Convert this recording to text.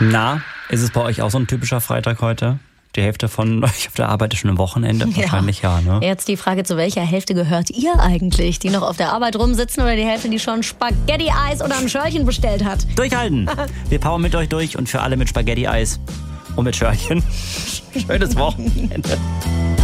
Na, ist es bei euch auch so ein typischer Freitag heute? Die Hälfte von euch auf der Arbeit ist schon am Wochenende? Wahrscheinlich ja, ne? Jetzt die Frage, zu welcher Hälfte gehört ihr eigentlich? Die noch auf der Arbeit rumsitzen oder die Hälfte, die schon Spaghetti-Eis oder ein Schörchen bestellt hat? Durchhalten! Wir powern mit euch durch und für alle mit Spaghetti-Eis und mit Schörchen. Schönes Wochenende.